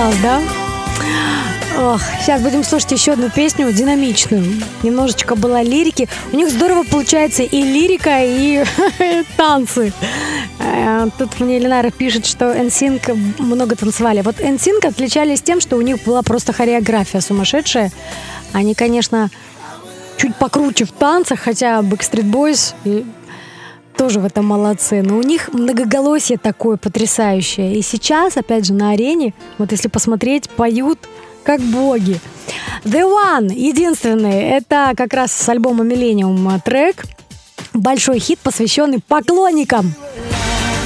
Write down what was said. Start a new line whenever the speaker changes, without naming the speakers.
класс, да? Ох, сейчас будем слушать еще одну песню, динамичную. Немножечко была лирики. У них здорово получается и лирика, и танцы. Тут мне Ленара пишет, что NSYNC много танцевали. Вот NSYNC отличались тем, что у них была просто хореография сумасшедшая. Они, конечно, чуть покруче в танцах, хотя Backstreet Boys тоже в этом молодцы. Но у них многоголосие такое потрясающее. И сейчас, опять же, на арене, вот если посмотреть, поют как боги. The One, единственный, это как раз с альбома Millennium трек. Большой хит, посвященный поклонникам